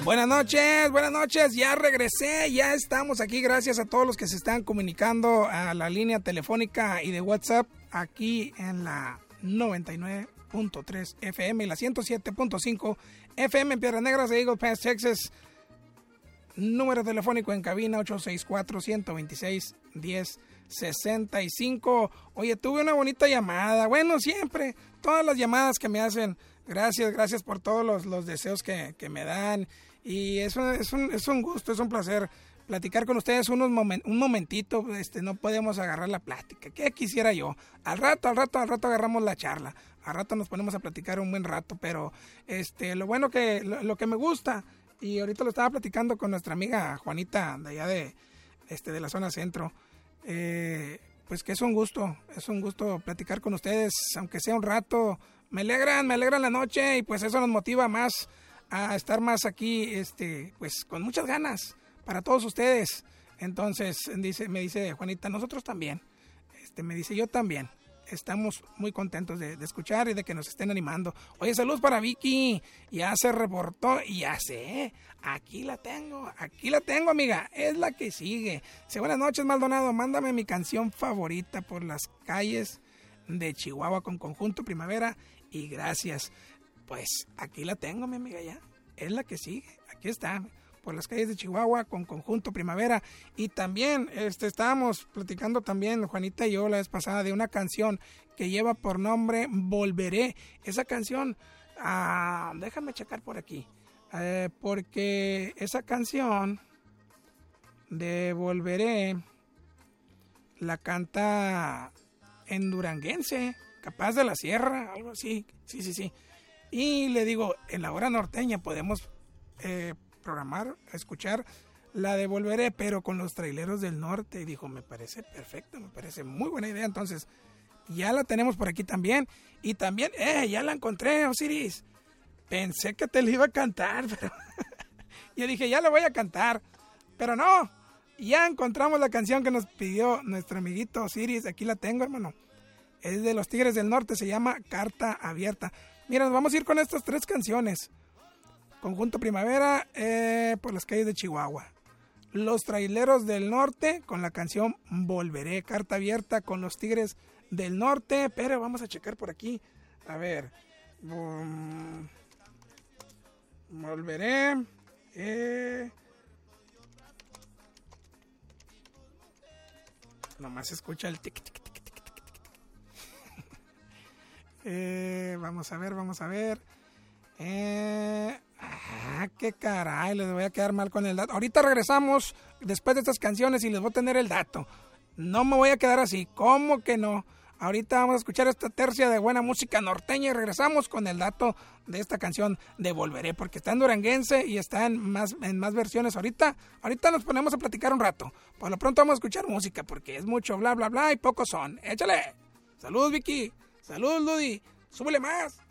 Buenas noches, ya regresé, ya estamos aquí, gracias a todos los que se están comunicando a la línea telefónica y de WhatsApp aquí en la 99.3 FM y la 107.5 FM en Piedras Negras de Eagle Pass, Texas. Número telefónico en cabina 864-126-1065. Oye, tuve una bonita llamada. Bueno, siempre, todas las llamadas que me hacen, gracias por todos los deseos que me dan. Y es un gusto, es un placer platicar con ustedes un momentito. No podemos agarrar la plática. ¿Qué quisiera yo? Al rato agarramos la charla. Al rato nos ponemos a platicar un buen rato. Pero lo bueno lo que me gusta, y ahorita lo estaba platicando con nuestra amiga Juanita de allá de la zona centro, pues que es un gusto platicar con ustedes, aunque sea un rato. Me alegran la noche y pues eso nos motiva más a estar más aquí, pues con muchas ganas para todos ustedes. Entonces me dice Juanita, nosotros también, me dice yo también. Estamos muy contentos de escuchar y de que nos estén animando. Oye, saludos para Vicky. Ya se reportó y ya sé. Aquí la tengo, amiga. Es la que sigue. Dice, buenas noches, Maldonado. Mándame mi canción favorita por las calles de Chihuahua con Conjunto Primavera. Y gracias. Pues aquí la tengo, mi amiga, ya. Es la que sigue. Aquí está. Por las calles de Chihuahua con Conjunto Primavera. Y también estábamos platicando también, Juanita y yo, la vez pasada, de una canción que lleva por nombre Volveré. Esa canción, déjame checar por aquí, porque esa canción de Volveré la canta en duranguense, Capaz de la Sierra, algo así, sí. Y le digo, en la hora norteña podemos programar, escuchar la de Volveré, pero con los traileros del norte. Y dijo, me parece perfecto, me parece muy buena idea. Entonces ya la tenemos por aquí también. Y también, ya la encontré, Osiris. Pensé que te la iba a cantar, pero yo dije, ya la voy a cantar, pero no, ya encontramos la canción que nos pidió nuestro amiguito Osiris. Aquí la tengo, hermano. Es de los Tigres del Norte, se llama Carta Abierta. Mira, nos vamos a ir con estas 3 canciones. Conjunto Primavera, por las calles de Chihuahua. Los Traileros del Norte con la canción Volveré. Carta Abierta con los Tigres del Norte. Pero vamos a checar por aquí. A ver. Volveré. Nomás se escucha el tic, tic, tic, tic, tic, tic. Vamos a ver. Qué caray, les voy a quedar mal con el dato. Ahorita regresamos después de estas canciones y les voy a tener el dato. No me voy a quedar así, ¿cómo que no? Ahorita vamos a escuchar esta tercia de buena música norteña y regresamos con el dato de esta canción de Volveré, porque está en duranguense y está en más versiones. Ahorita nos ponemos a platicar un rato. Por lo pronto vamos a escuchar música, porque es mucho bla bla bla y pocos son. Échale. Saludos, Vicky. Saludos, Ludi. Súbele más.